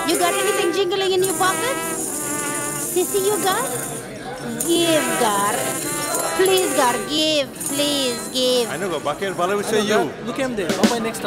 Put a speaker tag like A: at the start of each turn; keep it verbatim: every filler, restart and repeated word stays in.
A: You got anything jingling in your pockets? Sissy, you got? Give, Gar. Please, Gar, give. Please, give.
B: I know, Baki, and Balavi say you.
C: Look him there. How my next